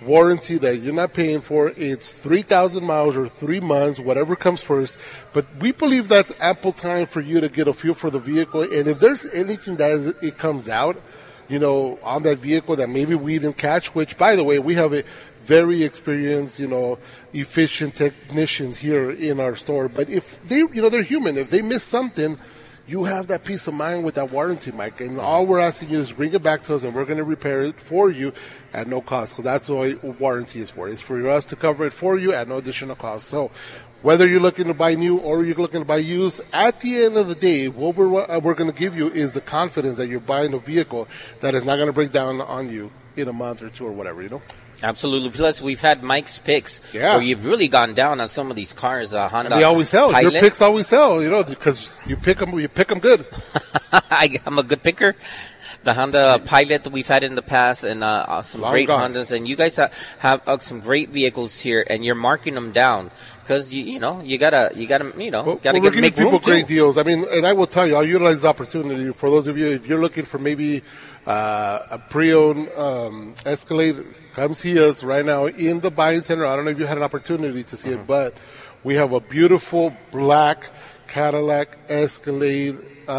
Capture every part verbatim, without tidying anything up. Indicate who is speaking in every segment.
Speaker 1: warranty that you're not paying for. It's three thousand miles or three months, whatever comes first. But we believe that's ample time for you to get a feel for the vehicle. And if there's anything that is, it comes out, you know, on that vehicle that maybe we didn't catch, which, by the way, we have a very experienced, you know, efficient technicians here in our store. But if they, you know, they're human. If they miss something, you have that peace of mind with that warranty, Mike. And all we're asking you is bring it back to us, and we're going to repair it for you at no cost, because that's what warranty is for. It's for us to cover it for you at no additional cost. So whether you're looking to buy new or you're looking to buy used, at the end of the day, what we're, what we're going to give you is the confidence that you're buying a vehicle that is not going to break down on you in a month or two or whatever, you know?
Speaker 2: Absolutely. Plus, we've had Mike's picks
Speaker 1: yeah.
Speaker 2: where you've really gone down on some of these cars. Uh, Honda.
Speaker 1: And they always sell.
Speaker 2: Pilot.
Speaker 1: Your picks always sell, you know, because you pick them, you pick them good.
Speaker 2: I, I'm a good picker. The Honda Pilot that we've had in the past, and uh, some
Speaker 1: Long
Speaker 2: great
Speaker 1: gone.
Speaker 2: Hondas, and you guys have, have uh, some great vehicles here, and you're marking them down because you you know you gotta you gotta you know
Speaker 1: well,
Speaker 2: gotta
Speaker 1: well,
Speaker 2: get
Speaker 1: we're
Speaker 2: make
Speaker 1: giving people
Speaker 2: room
Speaker 1: great
Speaker 2: too.
Speaker 1: deals. I mean, and I will tell you, I'll utilize the opportunity for those of you if you're looking for maybe uh, a pre-owned um, Escalade. Come see us right now in the buying center. I don't know if you had an opportunity to see uh-huh. it, but we have a beautiful black Cadillac Escalade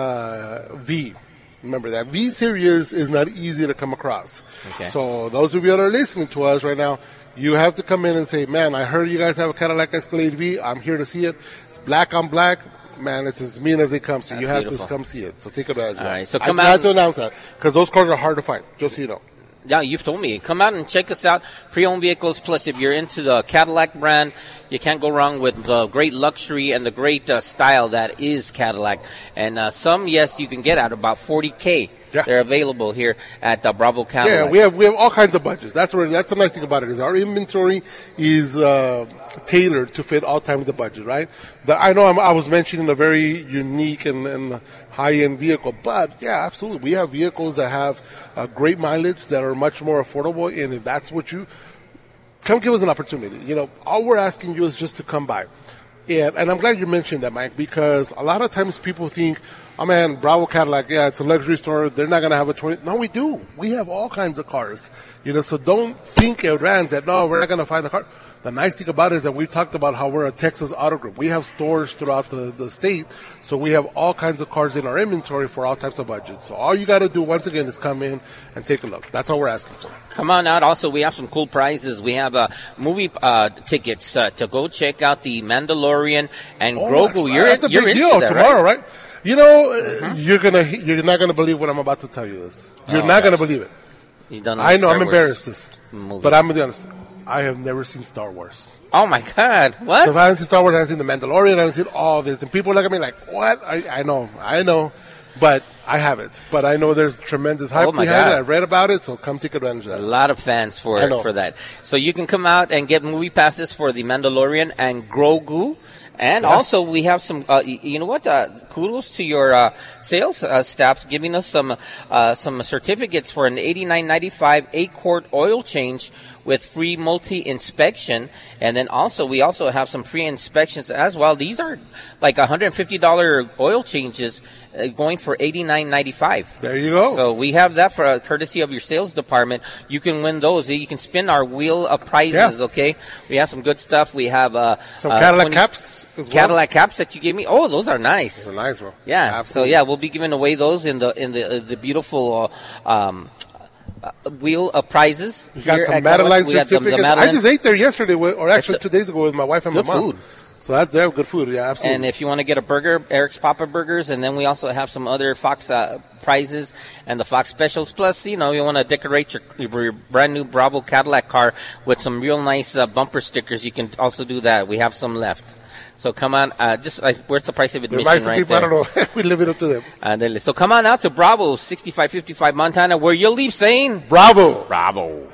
Speaker 1: uh, V. Remember, that V series is not easy to come across.
Speaker 2: Okay.
Speaker 1: So those of you that are listening to us right now, you have to come in and say, man, I heard you guys have a Cadillac Escalade V. I'm here to see it. It's black on black. Man, it's as mean as it comes. So
Speaker 2: That's
Speaker 1: you have
Speaker 2: beautiful.
Speaker 1: to come see it. So take advantage of it.
Speaker 2: All right, so
Speaker 1: I
Speaker 2: come
Speaker 1: just
Speaker 2: out
Speaker 1: had to announce that because those cars are hard to find, just so you know.
Speaker 2: Yeah, you've told me. Come out and check us out. Pre-owned vehicles. Plus, if you're into the Cadillac brand, you can't go wrong with the great luxury and the great uh, style that is Cadillac. And uh, some, yes, you can get at about forty K.
Speaker 1: Yeah.
Speaker 2: They're available here at uh, Bravo Cadillac.
Speaker 1: Yeah, we have we have all kinds of budgets. That's where that's the nice thing about it is our inventory is uh, tailored to fit all kinds of budgets. Right? The, I know I'm, I was mentioning a very unique and, and high-end vehicle, but yeah, absolutely, we have vehicles that have uh, great mileage that are much more affordable. And if that's what you come, give us an opportunity. You know, all we're asking you is just to come by. And, and I'm glad you mentioned that, Mike, because a lot of times people think, oh, man, Bravo Cadillac, yeah, it's a luxury store. They're not going to have a twenty. No, we do. We have all kinds of cars. You know, so don't think at Rans that, no, we're not going to find the car. The nice thing about it is that we've talked about how we're a Texas auto group. We have stores throughout the, the state, so we have all kinds of cars in our inventory for all types of budgets. So all you got to do, once again, is come in and take a look. That's all we're asking for.
Speaker 2: Come on out. Also, we have some cool prizes. We have uh, movie uh, tickets uh, to go check out The Mandalorian and
Speaker 1: Oh,
Speaker 2: Grogu.
Speaker 1: that's,
Speaker 2: You're,
Speaker 1: that's a
Speaker 2: you're
Speaker 1: big
Speaker 2: into
Speaker 1: deal
Speaker 2: that,
Speaker 1: tomorrow,
Speaker 2: right?
Speaker 1: right? You know,
Speaker 2: Uh-huh.
Speaker 1: you're gonna you're not gonna believe what I'm about to tell you. This you're
Speaker 2: Oh,
Speaker 1: not gonna
Speaker 2: gosh.
Speaker 1: believe it.
Speaker 2: He's done
Speaker 1: I know
Speaker 2: Star
Speaker 1: I'm
Speaker 2: Wars
Speaker 1: embarrassed, this,
Speaker 2: movies.
Speaker 1: but I'm gonna be honest. I have never seen Star Wars.
Speaker 2: Oh my God! What?
Speaker 1: So if I haven't seen Star Wars, I haven't seen The Mandalorian, I haven't seen all this, and people look at me like, "What?" I, I know, I know, but I haven't. But I know there's tremendous hype
Speaker 2: Oh, my
Speaker 1: behind
Speaker 2: God.
Speaker 1: it. I read about it, so come take advantage of
Speaker 2: A
Speaker 1: that.
Speaker 2: lot of fans
Speaker 1: I
Speaker 2: for
Speaker 1: know.
Speaker 2: for that. So you can come out and get movie passes for The Mandalorian and Grogu. And
Speaker 1: Yeah.
Speaker 2: also, we have some, uh, y- you know what, uh, kudos to your uh, sales uh, staff giving us some uh, some certificates for an eighty-nine ninety-five eight-quart oil change with free multi-inspection. And then also, we also have some free inspections as well. These are like one hundred fifty dollars oil changes uh, going for eighty-nine ninety-five.
Speaker 1: There you go.
Speaker 2: So we have that for uh, courtesy of your sales department. You can win those. You can spin our wheel of prizes,
Speaker 1: Yeah.
Speaker 2: okay? We have some good stuff. We have uh,
Speaker 1: Some
Speaker 2: uh,
Speaker 1: Cadillac
Speaker 2: twenty
Speaker 1: caps as well.
Speaker 2: Cadillac caps that you gave me. Oh, those are nice.
Speaker 1: Those are nice, bro.
Speaker 2: Yeah.
Speaker 1: Absolutely.
Speaker 2: So yeah, we'll be giving away those in the in the uh, the beautiful uh, um, uh, wheel of prizes.
Speaker 1: We got
Speaker 2: here
Speaker 1: some
Speaker 2: at Cadillac.
Speaker 1: Madeline
Speaker 2: We got the- the
Speaker 1: certificates. I
Speaker 2: Madeline.
Speaker 1: just ate there yesterday, with, or actually
Speaker 2: It's a-
Speaker 1: two days ago with my wife and my
Speaker 2: Good
Speaker 1: mom.
Speaker 2: food.
Speaker 1: So that's there, good food. Yeah, absolutely.
Speaker 2: And if you want to get a burger, Eric's Papa Burgers, and then we also have some other Fox uh, prizes and the Fox specials. Plus, you know, you want to decorate your, your brand new Bravo Cadillac car with some real nice uh, bumper stickers. You can also do that. We have some left. So come on, uh, just uh, where's the price of
Speaker 1: the
Speaker 2: admission
Speaker 1: nice
Speaker 2: right
Speaker 1: people,
Speaker 2: there?
Speaker 1: I don't know. We live it up to them.
Speaker 2: Andele. So come on out to Bravo, sixty-five fifty-five Montana, where you'll leave saying
Speaker 1: Bravo.
Speaker 2: Bravo.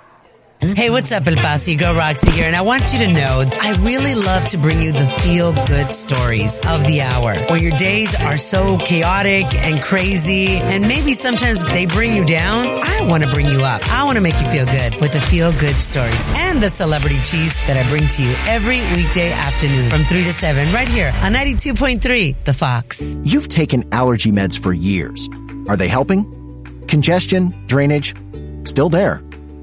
Speaker 3: Hey, what's up, El Paso? Go Roxy here, and I want you to know I really love to bring you the feel-good stories of the hour. When your days are so chaotic and crazy, and maybe sometimes they bring you down, I want to bring you up. I want to make you feel good with the feel-good stories and the celebrity cheese that I bring to you every weekday afternoon from three to seven right here on ninety-two point three, The Fox.
Speaker 4: You've taken allergy meds for years. Are they helping? Congestion, drainage, still there.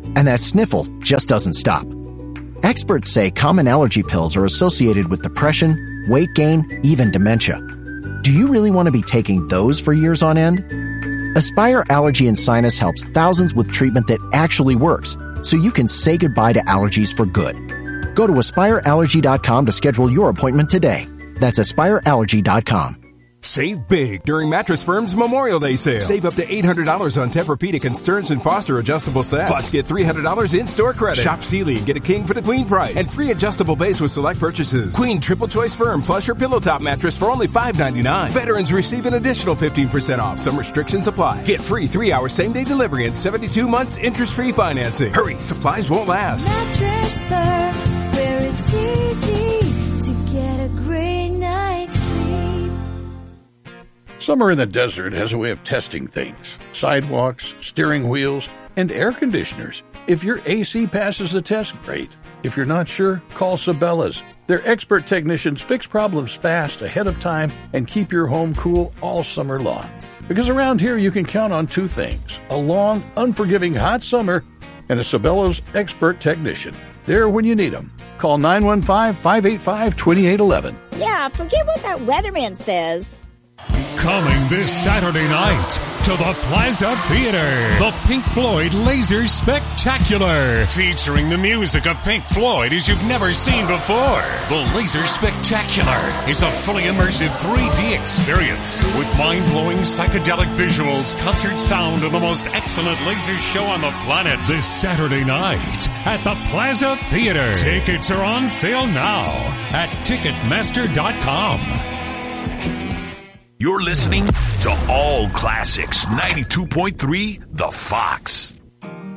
Speaker 4: And that sniffle just doesn't stop. Experts say common allergy pills are associated with depression, weight gain, even dementia. Do you really want to be taking those for years on end? Aspire Allergy and Sinus helps thousands with treatment that actually works, so you can say goodbye to allergies for good. Go to aspire allergy dot com to schedule your appointment today. That's aspire allergy dot com.
Speaker 5: Save big during Mattress Firm's Memorial Day sale. Save up to eight hundred dollars on Tempur-Pedic and Stearns and Foster adjustable sets. Plus, get three hundred dollars in-store credit. Shop Sealy and get a king for the queen price. And free adjustable base with select purchases. Queen Triple Choice Firm plus your Pillow Top mattress for only five ninety-nine. Veterans receive an additional fifteen percent off. Some restrictions apply. Get free three-hour same-day delivery and seventy-two months interest-free financing. Hurry, supplies won't last.
Speaker 6: Mattress Firm, where it's easy to get a great night's sleep.
Speaker 7: Summer in the desert has a way of testing things. Sidewalks, steering wheels, and air conditioners. If your A C passes the test, great. If you're not sure, call Sabela's. Their expert technicians fix problems fast, ahead of time, and keep your home cool all summer long. Because around here you can count on two things: a long, unforgiving hot summer and a Sabela's expert technician. There when you need them. Call nine one five, five eight five, two eight one one.
Speaker 8: Yeah, forget what that weatherman says.
Speaker 9: Coming this Saturday night to the Plaza Theater, the Pink Floyd Laser Spectacular, featuring the music of Pink Floyd as you've never seen before. The Laser Spectacular is a fully immersive three D experience with mind-blowing psychedelic visuals, concert sound, and the most excellent laser show on the planet. This Saturday night at the Plaza Theater. Tickets are on sale now at Ticketmaster dot com.
Speaker 10: You're listening to All Classics ninety-two point three The Fox.